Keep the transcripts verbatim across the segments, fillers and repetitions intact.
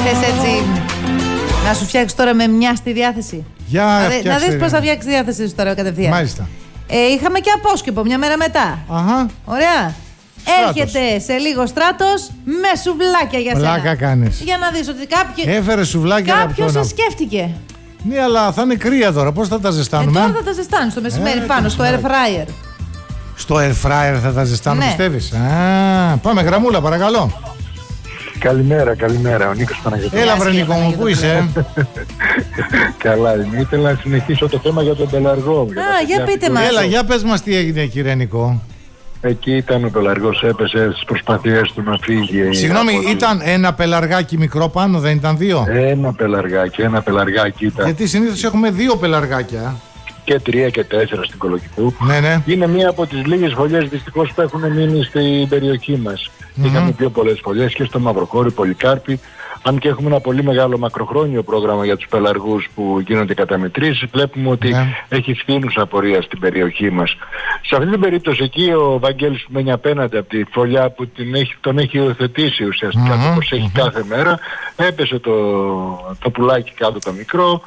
θες έτσι να σου φτιάξει τώρα με μια στη διάθεση? Για να, να δεις πώς θα φτιάξει τη διάθεση σου τώρα κατευθείαν. Μάλιστα. Ε, είχαμε και απόσκοπο μια μέρα μετά. Αχα. Ωραία. Στράτος. Έρχεται σε λίγο Στράτος με σουβλάκια για σένα. Πλάκα κάνεις. Για να δεις ότι κάποιο... Έφερε σουβλάκια. κάποιος σε σκέφτηκε. Ναι, αλλά θα είναι κρύα τώρα. Πώς θα τα ζεστάνουμε? Ε, τώρα θα τα ζεστάνεις το μεσημέρι ε, πάνω στο air fryer. Στο air fryer θα τα ζεστάνουμε, ναι. πιστεύεις? Α, πάμε γραμμούλα, παρακαλώ. Καλημέρα, καλημέρα. Ο Νίκος Παναγιώτης. Έλα, βρε Νίκο μου, πού είσαι? Καλά, είμαι. Ήθελα να συνεχίσω το θέμα για τον πελαργό. Α, για, για πείτε μας. Έλα, για πες μας τι έγινε, κύριε Νικό. Εκεί ήταν ο πελαργός, έπεσε στις προσπαθίες του να φύγει. Συγγνώμη, από... ήταν ένα πελαργάκι μικρό πάνω, δεν ήταν δύο? Ένα πελαργάκι, ένα πελαργάκι ήταν. Γιατί συνήθως έχουμε δύο πελαργάκια. Και τρία και τέσσερα στην Κολοκυθού. Ναι, ναι. Είναι μία από τις λίγες φωλιές δυστυχώς που έχουν μείνει στην περιοχή μας. Mm-hmm. Είχαμε πιο πολλές φωλιές και στο Μαυροχώρι, Πολυκάρπη. Αν και έχουμε ένα πολύ μεγάλο μακροχρόνιο πρόγραμμα για τους πελαργούς που γίνονται καταμετρήσεις, βλέπουμε ότι ναι. έχει σφήνουσα πορεία στην περιοχή μας. Σε αυτή την περίπτωση εκεί ο Βαγγέλης που μένει απέναντι από τη φωλιά που την έχει, τον έχει υιοθετήσει ουσιαστικά, mm-hmm. το προσέχει mm-hmm. κάθε μέρα, έπεσε το, το πουλάκι κάτω το μικρό.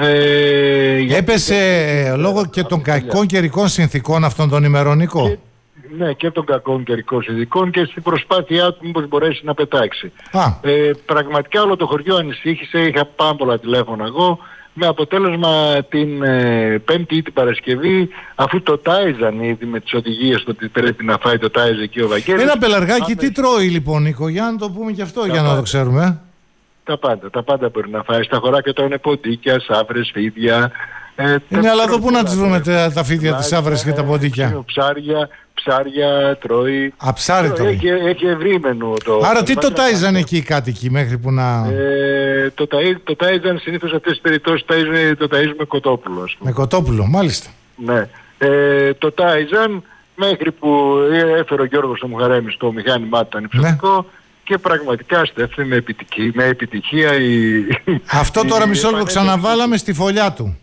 Ε, έπεσε γιατί... λόγω και των κακών καιρικών συνθήκων αυτών των ημερών, Νικό. Και... Ναι, και των κακών καιρικών συνθήκων και στην προσπάθειά του μήπως μπορέσει να πετάξει. Ε, πραγματικά όλο το χωριό ανησύχησε, είχα πάρα πολλά τηλέφωνα εγώ, με αποτέλεσμα την ε, Πέμπτη ή την Παρασκευή, αφού το τάιζαν ήδη με τις οδηγίες του ότι πρέπει να φάει το τάιζ εκεί ο Βαγγέλης. Ένα πελαργάκι τι τρώει λοιπόν, Νίκο, για να το πούμε και αυτό, τα για να πάντα. Το ξέρουμε. Τα πάντα, τα πάντα μπορεί να φάει. Στα χωράκια τρώνε ποντίκια, σαύρες, φίδια. Ε, ναι, αλλά εδώ πού να τις βρούμε τα, τα φίδια, τις σαύρες και τα ποντίκια? Ψάρια, ψάρια τρώει. Α, ψάρι τρώει. Έχει, έχει ευρύμενο το... Άρα τι το τάιζαν εκεί οι κάτοικοι μέχρι που να... Ε, το, ταΐ, το τάιζαν συνήθως σε αυτές τις περιπτώσεις ταΐζουν, το ταΐζουν με κοτόπουλο. Ας πούμε. Με κοτόπουλο, μάλιστα. Ναι. Ε, το τάιζαν μέχρι που έφερε ο Γιώργος ο Μουχαρέμης στο μηχάνημά του, ήταν υψηλικό. Ναι. Και πραγματικά στέφθη με επιτυχία, με επιτυχία η... Αυτό τώρα η, μισό λεπτό ξαναβάλαμε στη φωλιά του.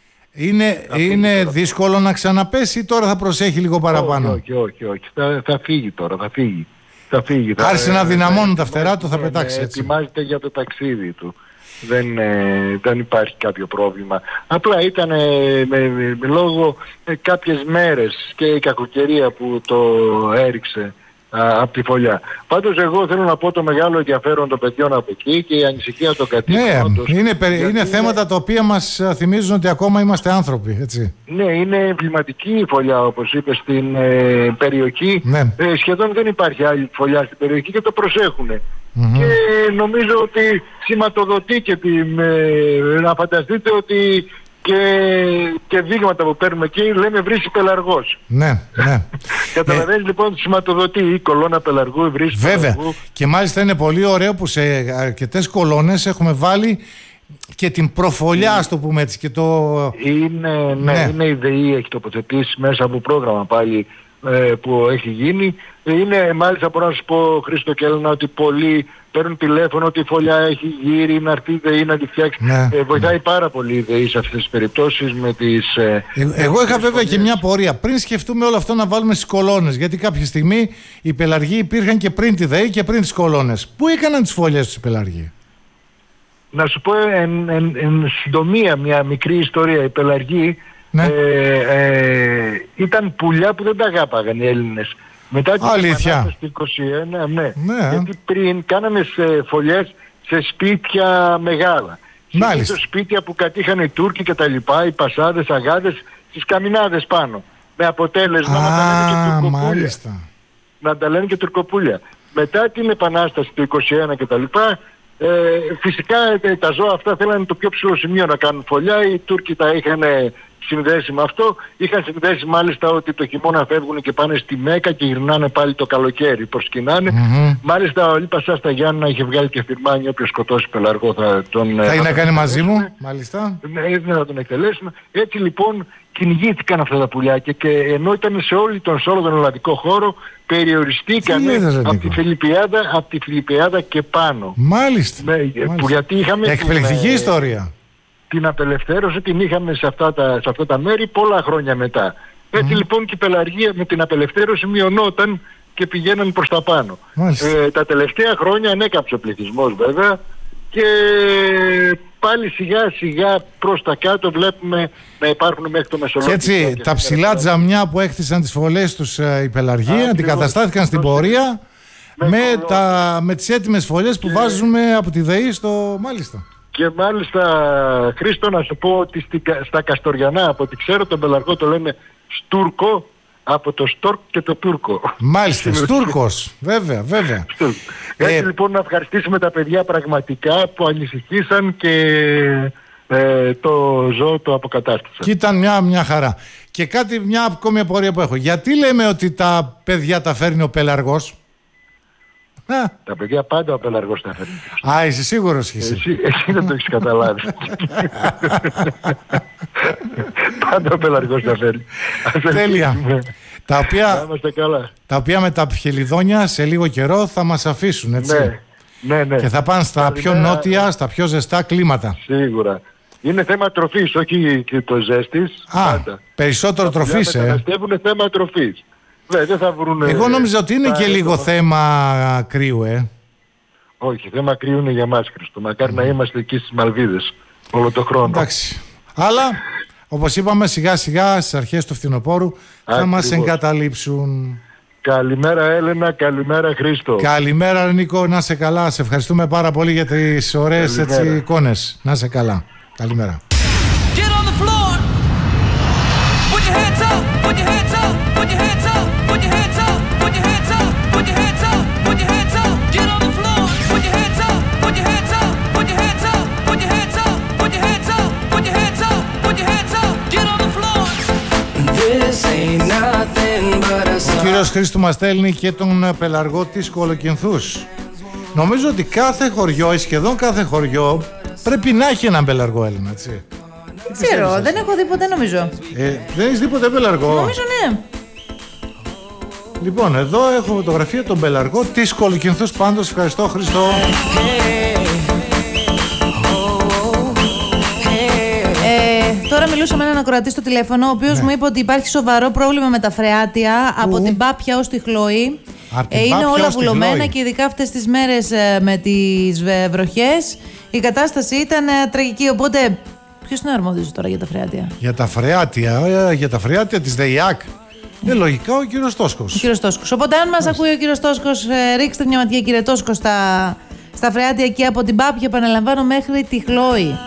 Είναι, είναι δύσκολο να ξαναπέσει ή τώρα θα προσέχει λίγο παραπάνω? Όχι, όχι, όχι. όχι. Θα, θα φύγει τώρα, θα φύγει. Θα φύγει. Άρχισε να δυναμώνουν τα φτερά του, θα ναι, πετάξει ναι, έτσι. Ετοιμάζεται για το ταξίδι του. Δεν, ε, δεν υπάρχει κάποιο πρόβλημα. Απλά ήταν ε, με, με, με λόγω ε, κάποιες μέρες και η κακοκαιρία που το έριξε από τη φωλιά. Πάντως εγώ θέλω να πω το μεγάλο ενδιαφέρον των παιδιών από εκεί και η ανησυχία των κατοίκων. Ναι, όντως, είναι, είναι, είναι θέματα τα οποία μας θυμίζουν ότι ακόμα είμαστε άνθρωποι, έτσι. Ναι, είναι εμβληματική η φωλιά όπως είπε στην ε, περιοχή. Ναι. Ε, σχεδόν δεν υπάρχει άλλη φωλιά στην περιοχή και το προσέχουν. Mm-hmm. Και νομίζω ότι σηματοδοτεί και την, ε, να φανταστείτε ότι και, και δείγματα που παίρνουμε εκεί λέμε βρύση πελαργός. Ναι, ναι. Καταλαβαίνεις ε, λοιπόν σηματοδοτεί η κολόνα πελαργού, η βρύση βέβαια. Πελαργού. Και μάλιστα είναι πολύ ωραίο που σε αρκετές κολόνες έχουμε βάλει και την προφολιά, ας το πούμε έτσι. Και το... είναι, ναι, ναι. είναι η ΔΕΗ, έχει τοποθετήσει μέσα από πρόγραμμα πάλι ε, που έχει γίνει. Είναι μάλιστα μπορώ να σου πω Χρήστο και Έλληνα ότι πολλοί παίρνουν τηλέφωνο ότι η φωλιά έχει γύρει, να έρθει η ΔΕΗ να τη φτιάξει. Ναι. Ε, βοηθάει πάρα πολύ η ΔΕΗ σε αυτές τις περιπτώσεις με τις... Ε, ε, εγώ είχα βέβαια και μια πορεία. Πριν σκεφτούμε όλο αυτό να βάλουμε στις κολόνες, γιατί κάποια στιγμή οι πελαργοί υπήρχαν και πριν τη ΔΕΗ και πριν τις κολόνες. Πού έκαναν τις φωλιές τους οι πελαργοί? Να σου πω εν, εν, εν συντομία μια μικρή ιστορία. Οι πελαργοί ναι. ε, ε, ήταν πουλιά που δεν τα αγάπαγαν οι Έλληνες. Μετά την Επανάσταση του είκοσι ένα, ναι. ναι. Γιατί πριν κάνανε σε φωλιές σε σπίτια μεγάλα. Σε σπίτια που κατήχαν οι Τούρκοι και τα λοιπά, οι Πασάδες, Αγάδες, στις καμινάδες πάνω. Με αποτέλεσμα Α, να τα λένε και τουρκοπούλια. Μάλιστα. Να τα λένε και τουρκοπούλια. Μετά την Επανάσταση του είκοσι ένα και τα λοιπά, ε, φυσικά ε, τα ζώα αυτά θέλανε το πιο ψηλό σημείο να κάνουν φωλιά. Οι Τούρκοι τα είχαν συνδέσει με αυτό. Είχαν συνδέσει μάλιστα ότι το χειμώνα φεύγουν και πάνε στη Μέκα και γυρνάνε πάλι το καλοκαίρι, προσκυνάνε. Mm-hmm. Μάλιστα ο Λίπας στα Γιάννα είχε βγάλει και φιρμάνι, όποιος σκοτώσει πελαργό θα τον... Θα είναι να κάνει μαζί μου, μάλιστα. Ναι, θα τον εκτελέσουμε. Έτσι λοιπόν κυνηγήθηκαν αυτά τα πουλιά και ενώ ήταν σε, όλη τον, σε όλο τον ελλαδικό χώρο, περιοριστήκαν από τη Φιλιππιάδα, από τη Φιλιππιάδα και πάνω. Μάλιστα. Με, μάλιστα. Που γιατί είχαμε εκπληκτική την, ιστορία. Την απελευθέρωση την είχαμε σε αυτά, τα, σε αυτά τα μέρη πολλά χρόνια μετά. Έτσι mm. λοιπόν και η πελαργία με την απελευθέρωση μειωνόταν και πηγαίναν προς τα πάνω. Ε, τα τελευταία χρόνια ανέκαψε ο πληθυσμός βέβαια και πάλι σιγά σιγά προς τα κάτω βλέπουμε να υπάρχουν μέχρι το Μεσολόγιο. Και έτσι τα ψηλά τζαμιά που έκτισαν τις φωλές τους ε, οι πελαργοί αντικαταστάθηκαν στην πορεία με, με, τα, με τις έτοιμες φωλές που και... βάζουμε από τη ΔΕΗ στο μάλιστα. Και μάλιστα, Χρήστο, να σου πω ότι στη, στα Καστοριανά, από ό,τι ξέρω, τον πελαργό το λένε Στούρκο, από το Στόρκ και το Τούρκο. Μάλιστα, Στούρκος, βέβαια, βέβαια. Έτσι ε... λοιπόν να ευχαριστήσουμε τα παιδιά πραγματικά που ανησυχήσαν και ε, το ζώο το αποκατάστησαν. Και ήταν μια, μια χαρά. Και κάτι, μια ακόμη απορία που έχω. Γιατί λέμε ότι τα παιδιά τα φέρνει ο πελαργός? Τα παιδιά πάντα ο πελαργός τα φέρνει. Α, είσαι σίγουρος εσύ? Εσύ, εσύ δεν το έχεις καταλάβει. Πάντα ο πελαργός τα φέρνει. Τέλεια. τα, οποία, καλά. τα οποία με τα χελιδόνια σε λίγο καιρό θα μας αφήσουν, έτσι. Ναι, ναι, ναι. Και θα πάνε στα Καλημέρα, πιο νότια, στα πιο ζεστά κλίματα. Σίγουρα. Είναι θέμα τροφής, όχι και το ζέστης. Α, πάντα. Περισσότερο τροφής, ε. Μεταναστεύουν θέμα τροφής. Ναι, δεν θα βρουν, εγώ νόμιζα ότι είναι και λίγο θέμα κρύου, ε. Όχι, θέμα κρύου είναι για μας, Χριστό. Μακάρι mm. να είμαστε εκεί στις Μαλδίδες όλο το χρόνο. Εντάξει. Αλλά, όπως είπαμε, σιγά σιγά στις αρχές του φθινοπόρου θα Ακριβώς. μας εγκαταλείψουν. Καλημέρα Έλενα, καλημέρα Χρήστο. Καλημέρα Νίκο, να σε καλά. Σε ευχαριστούμε πάρα πολύ για τις ωραίες έτσι, εικόνες. Να σε καλά. Καλημέρα. Ο κύριος Χρήστου μας στέλνει και τον πελαργό της Κολοκυνθούς. Νομίζω ότι κάθε χωριό, σχεδόν κάθε χωριό, πρέπει να έχει έναν πελαργό, Έλληνα, έτσι. Δεν ξέρω, δεν έχω δει ποτέ νομίζω. Ε, δεν έχεις δει ποτέ πελαργό? Νομίζω ναι. Λοιπόν, εδώ έχω φωτογραφία τον πελαργό της Κολοκυνθούς πάντως. Ευχαριστώ Χριστό. Ε, τώρα μιλούσα με έναν ακροατή στο τηλέφωνο, ο οποίος ναι. μου είπε ότι υπάρχει σοβαρό πρόβλημα με τα φρεάτια από την Πάπια ως τη Χλωή. Ε, είναι όλα βουλωμένα και ειδικά αυτές τις μέρες ε, με τις βροχές η κατάσταση ήταν ε, τραγική, οπότε ποιος είναι αρμόδιος τώρα για τα φρεάτια? Για τα φρεάτια, ε, για τα φρεάτια της ΔΕΙΑΚ. Είναι λογικά ο κύριος Τόσκος. Ο κύριος Τόσκος. Οπότε αν μας ακούει ο κύριος Τόσκος, ε, ρίξτε μια ματιά κύριε Τόσκο στα, στα φρεάτια εκεί από την Πάπια, επαναλαμβάνω, μέχρι τη Χλώη.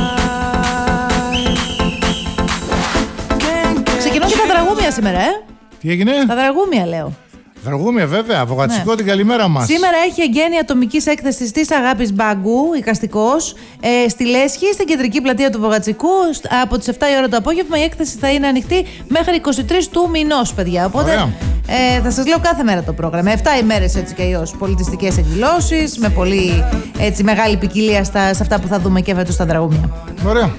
Ξεκινούν και τα τραγούμια σήμερα, ε. Τι έγινε? Τα τραγούμια λέω. Δραγούμια, βέβαια. Βογατσικό, ναι. Την καλημέρα μας. Σήμερα έχει εγγένεια ατομικής έκθεσης της Αγάπης Μπάγκου, εικαστικός, ε, στη Λέσχη, στην κεντρική πλατεία του Βογατσικού. Από τις επτά η ώρα το απόγευμα η έκθεση θα είναι ανοιχτή μέχρι είκοσι τρεις του μηνός, παιδιά. Οπότε ε, θα σας λέω κάθε μέρα το πρόγραμμα. επτά ημέρες έτσι και αλλιώς πολιτιστικές εκδηλώσεις, με πολύ έτσι, μεγάλη ποικιλία στα, σε αυτά που θα δούμε και φέτος στα τραγούμια. Ωραία.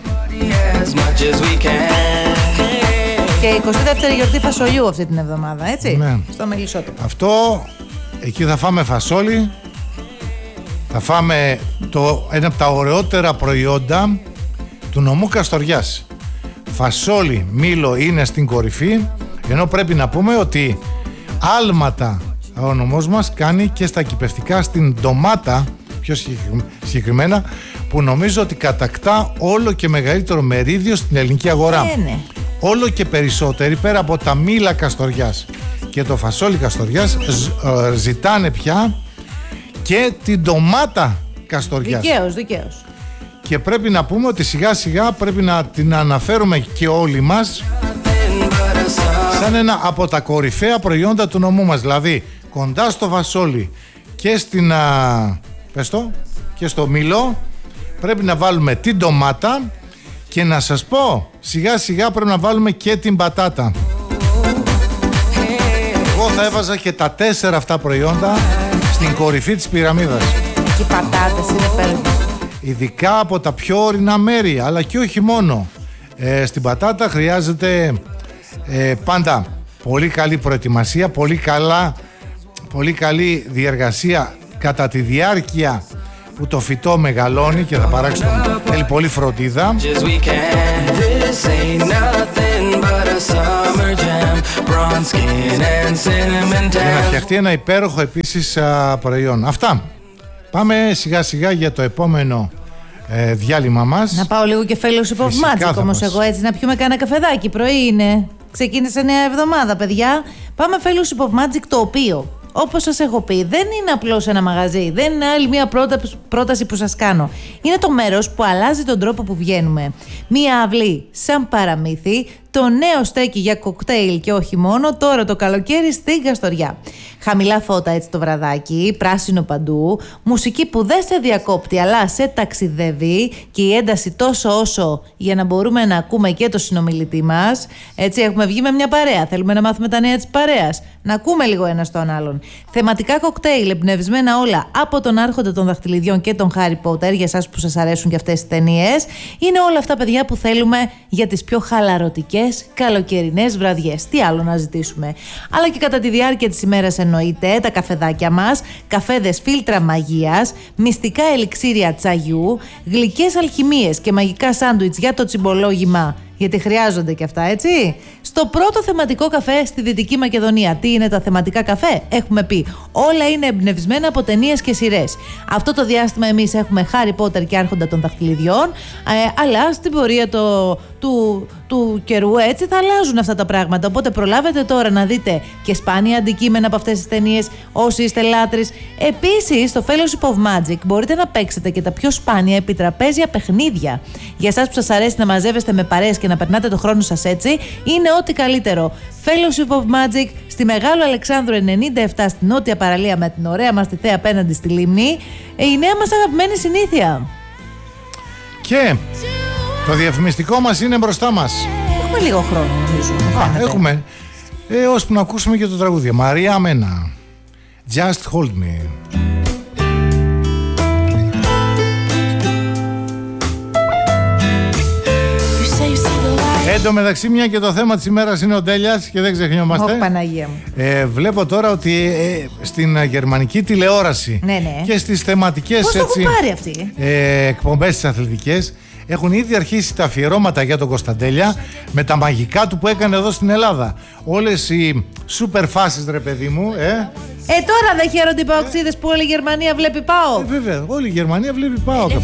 Και η εικοστή δεύτερη γιορτή φασολιού αυτή την εβδομάδα, έτσι, ναι. Στο Μελισσότοπο. Αυτό, εκεί θα φάμε φασόλι, θα φάμε το, ένα από τα ωραιότερα προϊόντα του νομού Καστοριάς. Φασόλι, μήλο είναι στην κορυφή, ενώ πρέπει να πούμε ότι άλματα ο νομός μας κάνει και στα κυπευτικά στην ντομάτα, πιο συγκεκριμένα, που νομίζω ότι κατακτά όλο και μεγαλύτερο μερίδιο στην ελληνική αγορά. Ε, ναι. Όλο και περισσότεροι πέρα από τα μήλα Καστοριάς και το φασόλι Καστοριάς ζητάνε πια και την ντομάτα Καστοριάς. Δικαίως, δικαίως. Και πρέπει να πούμε ότι σιγά σιγά πρέπει να την αναφέρουμε και όλοι μας σαν ένα από τα κορυφαία προϊόντα του νομού μας. Δηλαδή κοντά στο φασόλι και, στην, α, πες το, και στο μήλο πρέπει να βάλουμε την ντομάτα. Και να σας πω, σιγά σιγά πρέπει να βάλουμε και την πατάτα. Εγώ θα έβαζα και τα τέσσερα αυτά προϊόντα στην κορυφή της πυραμίδας. Και οι πατάτες είναι πέλτες. Ειδικά από τα πιο ορεινά μέρη, αλλά και όχι μόνο. Ε, στην πατάτα χρειάζεται ε, πάντα πολύ καλή προετοιμασία, πολύ, καλά, πολύ καλή διεργασία κατά τη διάρκεια που το φυτό μεγαλώνει και θα παράξει τον... Θέλει πολύ φροντίδα. Για να φτιαχτεί ένα υπέροχο επίσης α, προϊόν. Αυτά. Πάμε σιγά σιγά για το επόμενο ε, διάλειμμα μας. Να πάω λίγο και fellowship of magic όμως εγώ, έτσι, να πιούμε κάνα καφεδάκι. Πρωί είναι. Ξεκίνησε νέα εβδομάδα, παιδιά. Πάμε fellowship of magic, το οποίο, όπως σας έχω πει, δεν είναι απλώς ένα μαγαζί, δεν είναι άλλη μια πρόταση που σας κάνω. Είναι το μέρος που αλλάζει τον τρόπο που βγαίνουμε. Μια αυλή σαν παραμύθι, το νέο στέκι για κοκτέιλ και όχι μόνο, τώρα το καλοκαίρι στην Καστοριά. Χαμηλά φώτα έτσι το βραδάκι, πράσινο παντού, μουσική που δεν σε διακόπτει αλλά σε ταξιδεύει και η ένταση τόσο όσο για να μπορούμε να ακούμε και το συνομιλητή μας. Έτσι έχουμε βγει με μια παρέα, θέλουμε να μάθουμε τα νέα της παρέας, να ακούμε λίγο ένα τον άλλον. Θεματικά κοκτέιλ, εμπνευσμένα όλα από τον Άρχοντα των Δαχτυλιδιών και τον Χάρι Πότερ, για εσάς που σας αρέσουν και αυτές τις ταινίες. Είναι όλα αυτά, παιδιά, που θέλουμε για τις πιο χαλαρωτικές καλοκαιρινές βραδιές. Τι άλλο να ζητήσουμε. Αλλά και κατά τη διάρκεια της ημέρας εννοείται, τα καφεδάκια μας, καφέδες φίλτρα μαγείας, μυστικά ελιξίρια τσαγιού, γλυκές αλχημίες και μαγικά σάντουιτς για το τσιμπολόγημα, γιατί χρειάζονται και αυτά, έτσι. Στο πρώτο θεματικό καφέ στη Δυτική Μακεδονία. Τι είναι τα θεματικά καφέ? Έχουμε πει. Όλα είναι εμπνευσμένα από ταινίες και σειρές. Αυτό το διάστημα εμείς έχουμε Χάρι Πότερ και Άρχοντα των Δαχτυλιδιών, ε, αλλά στην πορεία το, του, του καιρού, έτσι, θα αλλάζουν αυτά τα πράγματα. Οπότε προλάβετε τώρα να δείτε και σπάνια αντικείμενα από αυτές τις ταινίες, όσοι είστε λάτρεις. Επίσης, στο Fellowship of Magic μπορείτε να παίξετε και τα πιο σπάνια επιτραπέζια παιχνίδια. Για εσάς που σας αρέσει να μαζεύεστε με παρέες και να περνάτε το χρόνο σας έτσι, είναι ό,τι καλύτερο. Fellowship of Magic στη Μεγάλο Αλεξάνδρου ενενήντα επτά, στην νότια παραλία, με την ωραία μας τη θέα απέναντι στη λίμνη. Η νέα μας αγαπημένη συνήθεια. Και το διαφημιστικό μας είναι μπροστά μας. Έχουμε λίγο χρόνο, νομίζω. Α, έχουμε. Ε, ώσπου να ακούσουμε και το τραγούδι. Μαρία Μένα. Just hold me. Εν τω μεταξύ, μια και το θέμα της ημέρας είναι ο Ντέλιας και δεν ξεχνιόμαστε. Ω, Παναγία μου. Ε, βλέπω τώρα ότι ε, στην γερμανική τηλεόραση, ναι, ναι, και στις θεματικές, πώς έτσι, το έχουν πάρει αυτοί, ε, εκπομπές τις αθλητικές, έχουν ήδη αρχίσει τα αφιερώματα για τον Κωνσταντέλια με τα μαγικά του που έκανε εδώ στην Ελλάδα. Όλες οι σούπερ φάσεις, ρε παιδί μου. Ε, ε τώρα δεν χαίρονται οι παοξίδες που όλη η Γερμανία βλέπει ΠΑΟΚ. Ε, βέβαια, όλη η Γερμανία βλέπει ΠΑΟΚ.